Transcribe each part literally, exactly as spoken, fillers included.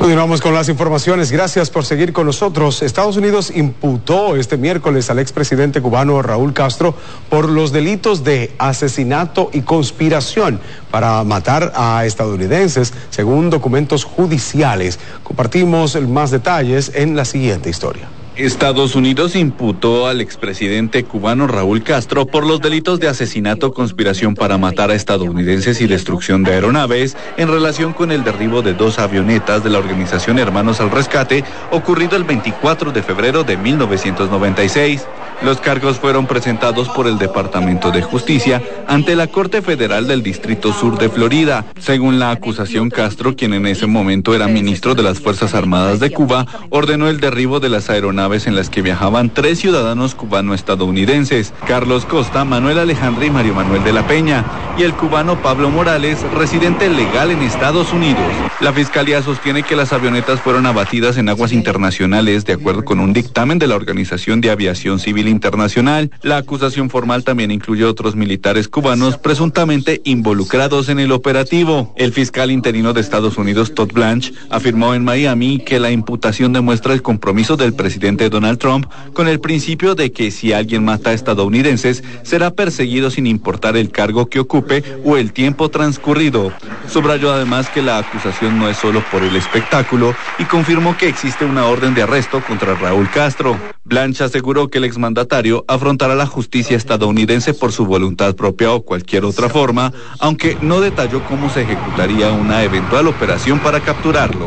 Continuamos con las informaciones. Gracias por seguir con nosotros. Estados Unidos imputó este miércoles al expresidente cubano Raúl Castro por los delitos de asesinato y conspiración para matar a estadounidenses, según documentos judiciales. Compartimos más detalles en la siguiente historia. Estados Unidos imputó al expresidente cubano Raúl Castro por los delitos de asesinato, conspiración para matar a estadounidenses y destrucción de aeronaves en relación con el derribo de dos avionetas de la organización Hermanos al Rescate, ocurrido el veinticuatro de febrero de mil novecientos noventa y seis. Los cargos fueron presentados por el Departamento de Justicia ante la Corte Federal del Distrito Sur de Florida. Según la acusación, Castro, quien en ese momento era ministro de las Fuerzas Armadas de Cuba, ordenó el derribo de las aeronaves en las que viajaban tres ciudadanos cubano-estadounidenses, Carlos Costa, Manuel Alejandro y Mario Manuel de la Peña, y el cubano Pablo Morales, residente legal en Estados Unidos. La Fiscalía sostiene que las avionetas fueron abatidas en aguas internacionales de acuerdo con un dictamen de la Organización de Aviación Civil Internacional. La acusación formal también incluye otros militares cubanos presuntamente involucrados en el operativo. El fiscal interino de Estados Unidos, Todd Blanche, afirmó en Miami que la imputación demuestra el compromiso del presidente Donald Trump con el principio de que si alguien mata a estadounidenses, será perseguido sin importar el cargo que ocupe o el tiempo transcurrido. Subrayó además que la acusación no es solo por el espectáculo y confirmó que existe una orden de arresto contra Raúl Castro. Blanche aseguró que el exmandatario afrontará la justicia estadounidense por su voluntad propia o cualquier otra forma, aunque no detalló cómo se ejecutaría una eventual operación para capturarlo.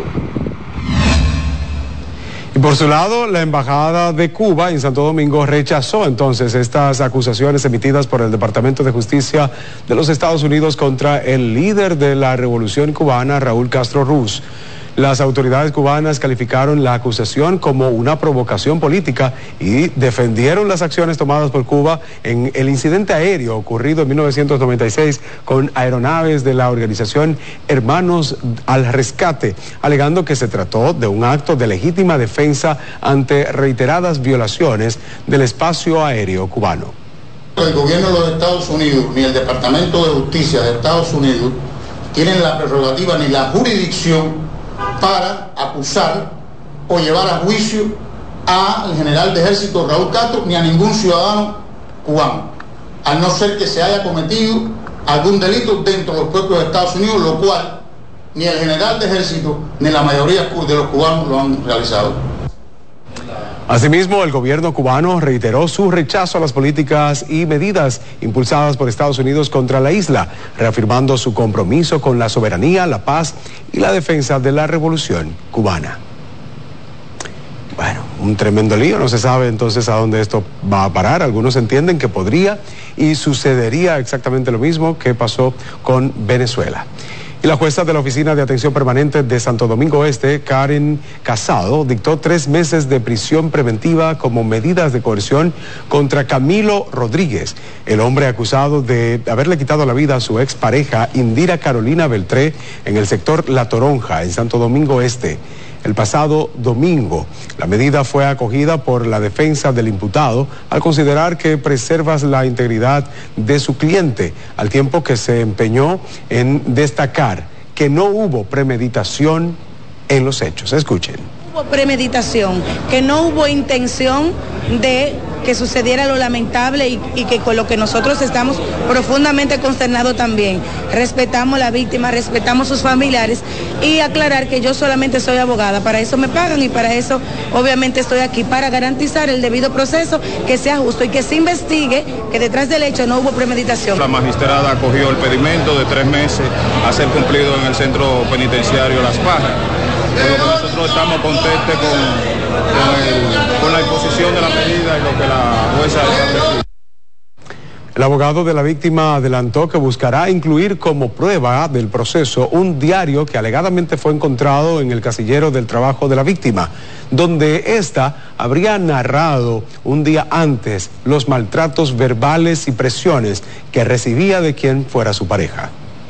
Y por su lado, la Embajada de Cuba en Santo Domingo rechazó entonces estas acusaciones emitidas por el Departamento de Justicia de los Estados Unidos contra el líder de la Revolución Cubana, Raúl Castro Ruz. Las autoridades cubanas calificaron la acusación como una provocación política y defendieron las acciones tomadas por Cuba en el incidente aéreo ocurrido en mil novecientos noventa y seis con aeronaves de la organización Hermanos al Rescate, alegando que se trató de un acto de legítima defensa ante reiteradas violaciones del espacio aéreo cubano. El gobierno de los Estados Unidos ni el Departamento de Justicia de Estados Unidos tienen la prerrogativa ni la jurisdicción para acusar o llevar a juicio al general de ejército Raúl Castro ni a ningún ciudadano cubano, al no ser que se haya cometido algún delito dentro de los propios Estados Unidos, lo cual ni el general de ejército ni la mayoría de los cubanos lo han realizado. Asimismo, el gobierno cubano reiteró su rechazo a las políticas y medidas impulsadas por Estados Unidos contra la isla, reafirmando su compromiso con la soberanía, la paz y la defensa de la revolución cubana. Bueno, un tremendo lío, no se sabe entonces a dónde esto va a parar. Algunos entienden que podría y sucedería exactamente lo mismo que pasó con Venezuela. Y la jueza de la Oficina de Atención Permanente de Santo Domingo Este, Karen Casado, dictó tres meses de prisión preventiva como medidas de coerción contra Camilo Rodríguez, el hombre acusado de haberle quitado la vida a su expareja Indira Carolina Beltré en el sector La Toronja, en Santo Domingo Este. El pasado domingo, la medida fue acogida por la defensa del imputado al considerar que preservas la integridad de su cliente, al tiempo que se empeñó en destacar que no hubo premeditación en los hechos. Escuchen. Hubo premeditación, que no hubo intención de que sucediera lo lamentable y, y que con lo que nosotros estamos profundamente consternados también. Respetamos a la víctima, respetamos a sus familiares y aclarar que yo solamente soy abogada, para eso me pagan y para eso obviamente estoy aquí, para garantizar el debido proceso, que sea justo y que se investigue que detrás del hecho no hubo premeditación. La magistrada acogió el pedimento de tres meses a ser cumplido en el centro penitenciario Las Parras. Por lo que nosotros estamos contentos con, con, el, con la imposición de la medida y lo que la jueza estableció. El abogado de la víctima adelantó que buscará incluir como prueba del proceso un diario que alegadamente fue encontrado en el casillero del trabajo de la víctima, donde ésta habría narrado un día antes los maltratos verbales y presiones que recibía de quien fuera su pareja.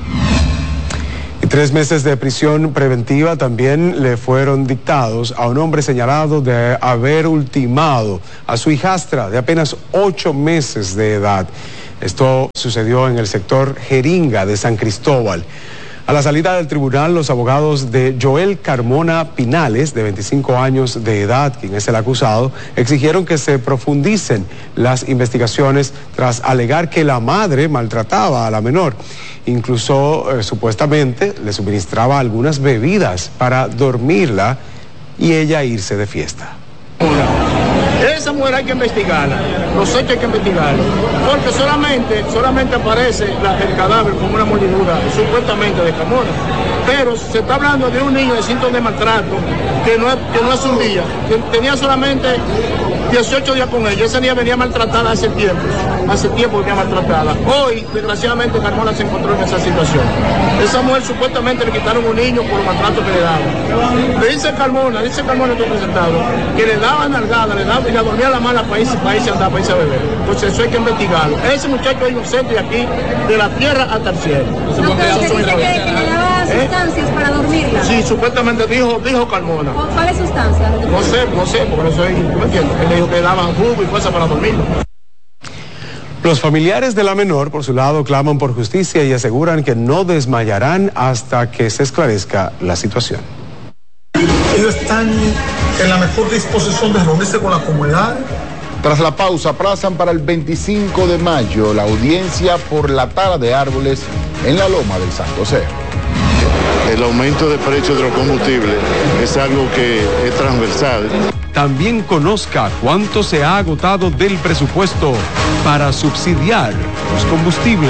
Y tres meses de prisión preventiva también le fueron dictados a un hombre señalado de haber ultimado a su hijastra de apenas ocho meses de edad. Esto sucedió en el sector Jeringa de San Cristóbal. A la salida del tribunal, los abogados de Joel Carmona Pinales, de veinticinco años de edad, quien es el acusado, exigieron que se profundicen las investigaciones tras alegar que la madre maltrataba a la menor. Incluso, eh, supuestamente, le suministraba algunas bebidas para dormirla y ella irse de fiesta. Esa mujer hay que investigarla, los hechos hay que investigarlos, porque solamente, solamente aparece la, el cadáver como una mordidura, supuestamente de Carmona, pero se está hablando de un niño de síntomas de maltrato, que no, que no es un día, que tenía solamente dieciocho días con ella, ese día venía maltratada hace tiempo, hace tiempo venía maltratada. Hoy, desgraciadamente, Carmona se encontró en esa situación. Esa mujer supuestamente le quitaron un niño por los maltratos que le daban. Le dice Carmona, dice Carmona tu presentado, que le daban nalgada, le daban y la dormía la mala país y país andaba país a beber. Entonces eso hay que investigarlo. Ese muchacho es inocente de aquí, de la tierra hasta el cielo. No, pero se dice que, que le daba sustancias ¿Eh? para dormirla. Sí, supuestamente dijo, dijo Carmona. ¿Cuáles sustancias? No sé, no sé, porque no soy, ¿tú me entiendes? Él le dijo que le daban jugo y cosas para dormirla. Los familiares de la menor, por su lado, claman por justicia y aseguran que no desmayarán hasta que se esclarezca la situación. Ellos están en la mejor disposición de reunirse con la comunidad. Tras la pausa, aplazan para el veinticinco de mayo la audiencia por la tala de árboles en la Loma del San José. El aumento de precios de los combustibles es algo que es transversal. También conozca cuánto se ha agotado del presupuesto para subsidiar los combustibles.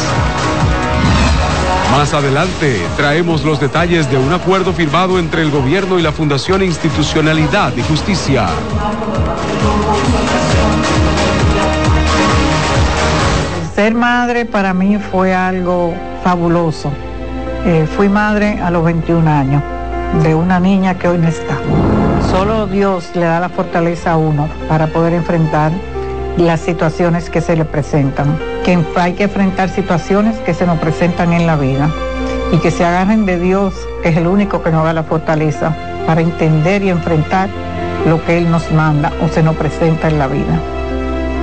Más adelante traemos los detalles de un acuerdo firmado entre el gobierno y la Fundación Institucionalidad y Justicia. Ser madre para mí fue algo fabuloso. Eh, fui madre a los veintiún años de una niña que hoy no está. Solo Dios le da la fortaleza a uno para poder enfrentar las situaciones que se le presentan. Que hay que enfrentar situaciones que se nos presentan en la vida y que se agarren de Dios, que es el único que nos da la fortaleza para entender y enfrentar lo que Él nos manda o se nos presenta en la vida.